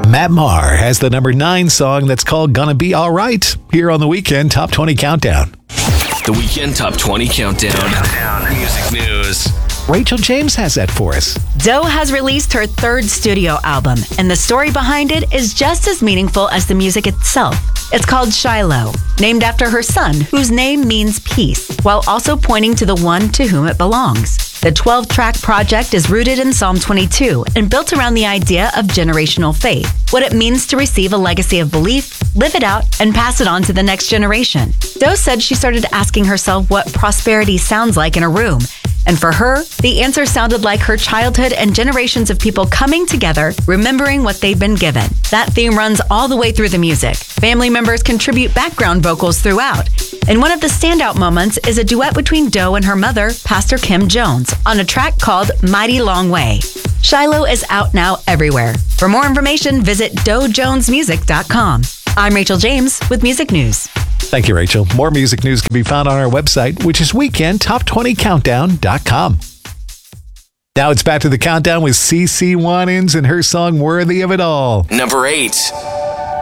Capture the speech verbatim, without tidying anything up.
Matt Maher has the number nine song that's called Gonna Be Alright here on the Weekend Top twenty Countdown. The Weekend Top twenty Countdown. Music news. Rachel James has that for us. Doe has released her third studio album, and the story behind it is just as meaningful as the music itself. It's called Shiloh, named after her son, whose name means peace, while also pointing to the one to whom it belongs. The twelve-track project is rooted in Psalm twenty-two and built around the idea of generational faith, what it means to receive a legacy of belief, live it out, and pass it on to the next generation. Doe said she started asking herself what prosperity sounds like in a room, and for her, the answer sounded like her childhood and generations of people coming together, remembering what they'd been given. That theme runs all the way through the music. Family members contribute background vocals throughout. And one of the standout moments is a duet between Doe and her mother, Pastor Kim Jones, on a track called Mighty Long Way. Shiloh is out now everywhere. For more information, visit doe jones music dot com. I'm Rachel James with Music News. Thank you, Rachel. More music news can be found on our website, which is weekend top twenty countdown dot com. Now it's back to the countdown with C C Winans and her song Worthy of It All. Number eight.